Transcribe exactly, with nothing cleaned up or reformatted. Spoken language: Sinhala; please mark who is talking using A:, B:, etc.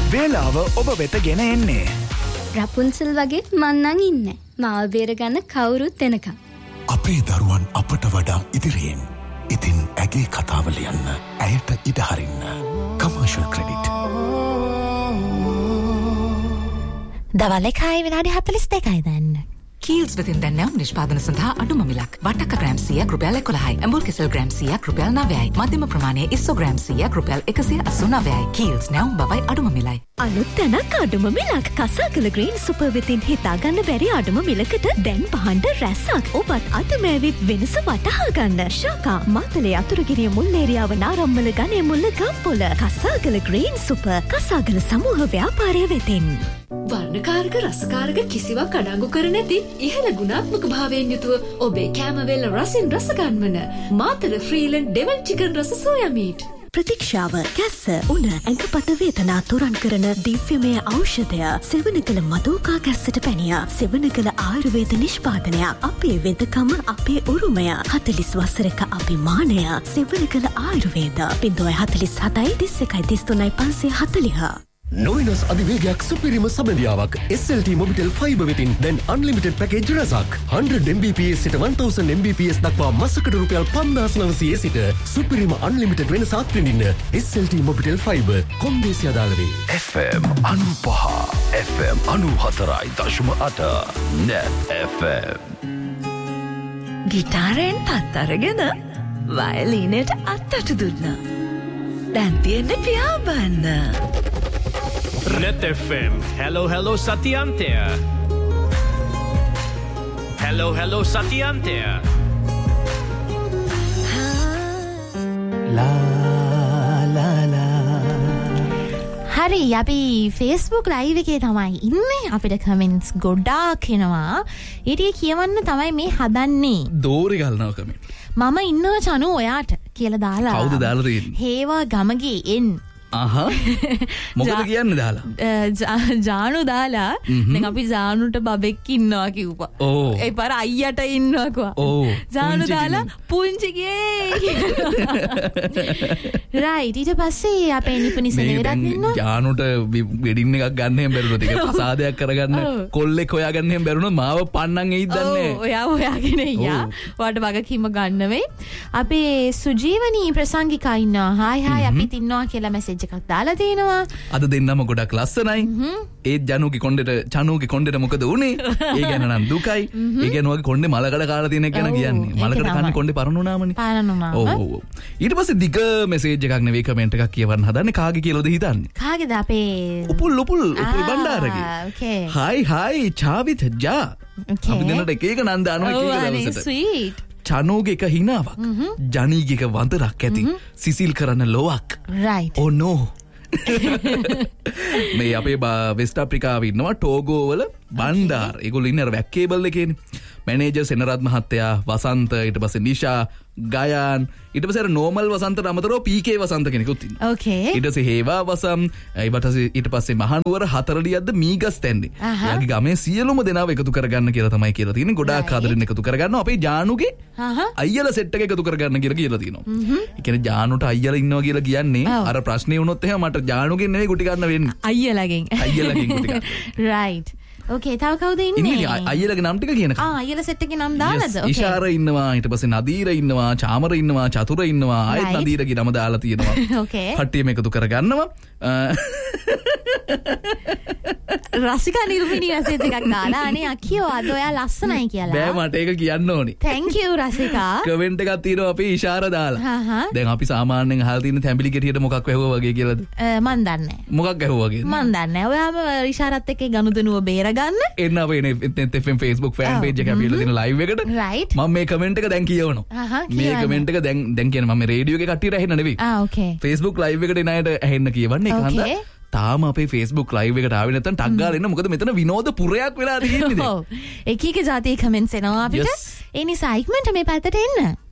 A: වේලාව ඔබ වෙත ගෙන එන්නේ
B: රපුන්සල් වගේ මන්නන් ඉන්නේ. මාව බේරගන්න කවුරුත් එනකම්.
C: අපේ දරුවන් අපට වඩා ඉදිරියෙන්. ඉතින් ඇගේ කතාව ලියන්න. ඇයට ඉඩ හරින්න. Commercial credit.
D: දවල් එකයි විනාඩි හතළිස් දෙකයි දැන්.
E: කීල්ස් වෙතින් දැන් නම් නිෂ්පාදන සඳහා අඩුම මිලක්. වටක ග්‍රෑම් සීයක් රුපියල් එකොළහයි. ඇඹුල් කෙසෙල් ග්‍රෑම් සීයක් රුපියල් නවයයි. මධ්‍යම ප්‍රමාණයේ ඉස්සෝ ග්‍රෑම් සීයක් රුපියල් එකසිය අසූ නවයයි. කීල්ස් නැවුම් බවයි අඩුම මිලයි.
D: අලුත් තැනක් අඩුම මිලක්. කසාකල ග්‍රීන් සුපර් වෙතින් හිතා ගන්න බැරි අඩුම මිලකට දැන් පහන්ඩ රැස්සක්. ඔබත් අතමෑවිත් වෙනස වටහා ගන්න. ශාකා මාතලේ අතුරුගිරිය මුල්ලේරියාව නාරම්මල ගණේ මුල්ල ගම්පොල. කසාකල ග්‍රීන් සුපර් කසාකල සමූහ ව්‍යාපාරය වෙතින්.
F: වර්ණකාරක රසකාරක කිසිවක් අඩංගු කර නැති ඉහළ ගුණාත්මක භාවයෙන් යුතුව ඔබේ කෑමවේල රසින් රස ගන්වන මාතර ෆ්‍රීලන්ඩ් ඩෙවල් චිකන් රස සෝයා මීට්.
D: ප්‍රතික්ෂාව කැස්ස උණ ඇඟපත වේදනා තුරන් කරන දිව්‍යමය ඖෂධය සෙවණකල මදෝකා කැස්සට පැනිය සෙවණකල ආයුර්වේද නිෂ්පාදනය අපේ වෙදකම අපේ උරුමය හතළිස් වසරක අභිමානය සෙවණකල ආයුර්වේද ින්දොය හතළිස් හතයි තිස් එකයි තිස් තුනයි පන්සිය හතළිහ.
G: නොවිනස් අධිවේගයක් සුපිරිම සබඳියාවක් S L T Mobitel fibre වෙතින් දැන් අන්ලිමිටඩ් පැකේජ් රසක් one hundred megabits සිට one thousand megabits දක්වා මාසකට රුපියල් පන්දාස් නවසිය සිට සුපිරිම අන්ලිමිටඩ් වෙනස අත්විඳින්න S L T Mobitel fibre කොන්දේසි අදාළවේ
C: F M ninety five F M ninety four point eight Net F M.
H: ගිටාරෙන් තත් අරගෙන වයලීනට අත්තට දුන්නා. දැන් තියෙන්නේ පියාඹන්න.
I: Net F M. Hello, hello, Satyantea. Hello, hello, Satyantea.
D: La la la. හරි අපි Facebook live එකේ තමයි ඉන්නේ. අපිට comments ගොඩාක් එනවා. ඊට කියවන්න තමයි මේ හදන්නේ.
J: දෝරි ගල්නවා කමෙන්ට්.
D: මම ඉන්නවා චනු ඔයාට කියලා දාලා.
J: කවුද දාලා තියෙන්නේ?
D: හේවා ගමගේ එන්.
J: ආහා මොකද කියන්නේ දාලා?
D: ජානු දාලා දැන් අපි ජානුට බබෙක් ඉන්නවා කිව්වා.
J: ඕ.
D: ඒ පාර අයියට ඉන්නවා කිව්වා.
J: ඕ.
D: ජානු දාලා පුංචිගේ. රයිට් ඊට පස්සේ අපේ නිපනිසෙ වෙරත් ඉන්නවා.
J: ජානුට වෙඩින් එකක් ගන්න හැම බැරුණොත් ඒක ප්‍රසාදයක් කරගන්න කොල්ලෙක් හොයාගන්න හැම බැරුණොත් මාව පන්නන් එයිද දන්නේ.
D: ඔව් ඔයා හොයාගෙන ඉයා. ඔයාට වගකීම ගන්න වෙයි. අපේ සුජීවනී ප්‍රසංගිකා ඉන්නවා. හායි හායි අපිත් ඉන්නවා කියලා මැසේජ් එකක් දාලා තිනවා.
J: අද දෙන්නම ගොඩක් ලස්සනයි. ඒත් ජනුගේ කොණ්ඩේට චනුගේ කොණ්ඩේට මොකද උනේ? ඒ ගැන නම් දුකයි. ඒ කියන්නේ ඔයගේ කොණ්ඩේ මලකඩ කාලා තියෙන එක ගැන කියන්නේ. මලකඩ කන්නේ කොණ්ඩේ පරණුනාමනේ.
D: පරණුනාම.
J: ඔව් ඔව්. ඊට පස්සේ දිග මෙසේජ් එකක් නෙවෙයි කමෙන්ට් එකක් කියවන්න හදන්නේ. කාගේ කියලාද හිතන්නේ?
D: කාගේද අපේ
J: උපුල් උපුල් උපුල් බණ්ඩාරගේ.
D: ඕකේ.
J: Hi hi චාවිත් ජා.
D: ඕකේ.
J: අපි දෙන්නට එක එක නන් දානවා එක එක දවසට.
D: ස්වීට්.
J: චනෝගේ එක හිනාවක්. ජනීගේ එක වඳරක් ඇති. සිසිල් කරන ලොවක්.
D: රයිට්.
J: ඕ නෝ. මේ අපේ වෙස්ට් අප්‍රිකාවේ ඉන්නවා ටෝගෝ වල බණ්ඩාර. ඒගොල්ලෝ ඉන්නේ අර වැක්කේබල් එකේනේ. මැනේජර් සෙනරත් මහත්තයා, වසන්ත, ඊට පස්සේ නිෂා, ගයාන්, ඊට පස්සේ අර නෝමල් වසන්තට අමතරව පී කේ වසන්ත කෙනෙකුත් ඉන්නවා.
D: ඕකේ.
J: ඊට පස්සේ හේවා වසම්, ඊට පස්සේ ඊට පස්සේ මහනුවර හතරලියක්ද මීගස් තැන්නේ. එයාගේ ගමේ සියලුම දෙනාව එකතු කරගන්න කියලා තමයි කියලා තියෙන්නේ. ගොඩාක් ආදරෙන් එකතු කරගන්නවා. අපේ ජානුගේ අයියලා සෙට් එක එකතු කරගන්න කියලා කියලා තියෙනවා. ඒ කියන්නේ ජානුට අයියලා ඉන්නවා කියලා කියන්නේ අර ප්‍රශ්නේ වුණොත් එහෙම මට ජානුගෙන් නෙවෙයි ගුටි ගන්න වෙන්නේ.
D: අයියලාගෙන්.
J: අයියලාගෙන් ගුටි ගන්න.
D: රයිට්. ඕකේ තව කවුද ඉන්නේ?
J: අයියලගේ නම් ටික කියනකම්.
D: ආ අයියලා සෙට් එකේ නම් දාලාද?
J: ඕකේ. ඉෂාර ඉන්නවා, ඊට පස්සේ නදීර ඉන්නවා, චාමර ඉන්නවා, චතුර ඉන්නවා, ආයෙත් නදීරගේ නම දාලා තියෙනවා.
D: ඕකේ.
J: කට්ටියම එකතු කරගන්නවා.
D: රසිකා නිර්මිණී රසෙත් එකක් දාලා අනේ අකියෝ අද ඔයා ලස්සනයි කියලා.
J: බෑ මට ඒක කියන්න ඕනි.
D: thank you Rasika.
J: කමෙන්ට් එකක් තියෙනවා අපි ඉෂාර දාලා. දැන් අපි සාමාන්‍යයෙන් අහලා තියෙන තැඹිලි ගෙඩියට මොකක් වැහුවා වගේ කියලාද?
D: මන් දන්නේ නැහැ.
J: මොකක් වැහුවා වගේද?
D: මන් දන්නේ නැහැ. ඔයාම ඉෂාරත් එක්ක ගනුදෙනුව බේරගන්න.
J: එන්න අපේ Net F M Facebook fan page එක අපි ඉල්ල දෙන live එකට.
D: right.
J: මම මේ කමෙන්ට් එක දැන් කියවනවා. මේ කමෙන්ට් එක දැන් දැන් කියන්නේ මම මේ රේඩියෝ එකේ කට්ටියට ඇහෙන්න නෙවෙයි.
D: ආ okay.
J: Facebook live එකට එන අයට ඇහෙන්න කියවන්නේ ඒක හන්ද. තාම අපේ Facebook live එකට ආවේ නැත්නම් ටග් ගාලා එන්න මොකද මෙතන විනෝද පුරයක් වෙලා තියෙන්නේ දැන්.
D: ඔව්. එක එක જાතියේ කමෙන්ට්ස් එනවා අපිට. ඒ නිසා ඉක්මනට මේ පැත්තට එන්න.